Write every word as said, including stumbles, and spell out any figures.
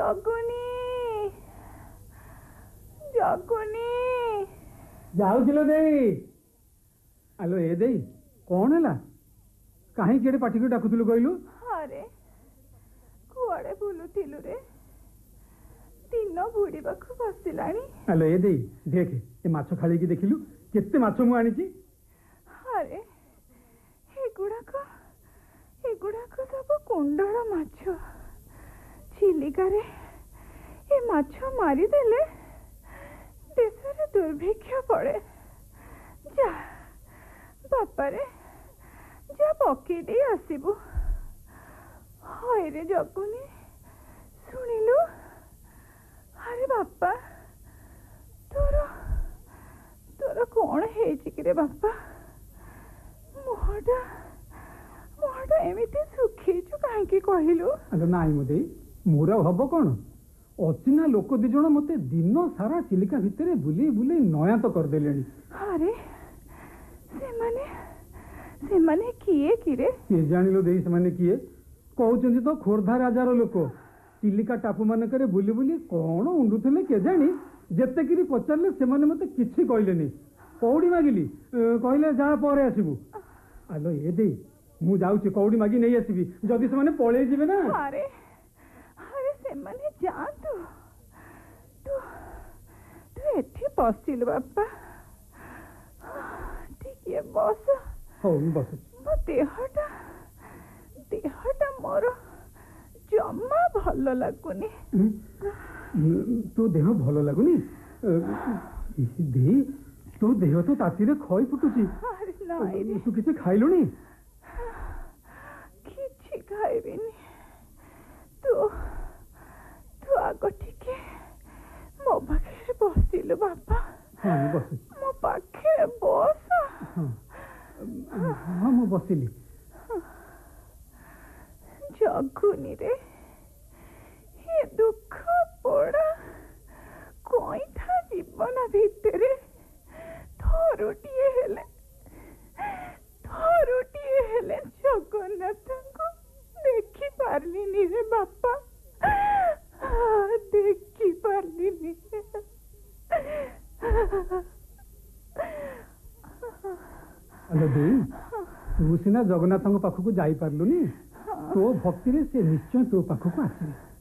जगुनी जगुनी जाऊलो देई आलो ए देई कौन है कहीं केड़े पाटी को डाकुलु कहलु अरे कुआड़े बुलुथिलु रे दिन बुड़ीबाकू बसिलानी आलो ए देई देख ए माछ खाली की देखिलु केते माछ मु आनी अरे एगुड़ाक एगुड़ाक सब कुंडल माछ चिलिका रे ए माछ मारिदेले देश रे दुर्भिक्ष पड़े जा बापा रे जा पकई दे आसबु हय रे जगुनी शुणिलु अरे बापा तोर तोर कौन है बापा मुहटा मुहटा एमती सुखीचु कहीं कहलु नाई मुदे मोर हम कौन अचिना लोक दी जण मते दिन सारा चिलिका भितर बुले बुले नया तो करदेले अरे से माने से माने किए किरे के जानिलो देई से माने किए कहउचंदी तो खोरधा राजार लोक चिलिका टापू मानकरे बुली बुली कौन उंडुथिले के जानी जेते किरी पचारले से माने मते किछि कहलेनी कौड़ी मागिली कहले जा परे आसीबू आलो ए देई मु जाउची कौड़ी मागी नहीं आसीबी जदी से माने पळे जिवे ना अरे अरे से माने जा तू तू तू एठी बसिल बापा ठीक है बस हो बस मो देहटा देहटा मोर जम्मा भल लागुनी तो देह भल लागुनी दे तो देह तो ताती रे खई फुटुची तू किसी खाइलुनी किछि खाइबिनी तू तू आगो टिके मो पाखे बसिलु बापा हाँ बस मो पाखे बस हाँ हाँ मु बसिली जगुनी रे ये दुख पड़ा कोई था जीवन भितरे थरुटिए हेले थरुटिए हेले जगन्नाथ को देखी पारलिनी रे बापा देखी पारलिनी अरे देई तू सिना जगन्नाथ पाखक जाई पारलुनी तो भक्ति रे से निश्चय तो पाखक आसी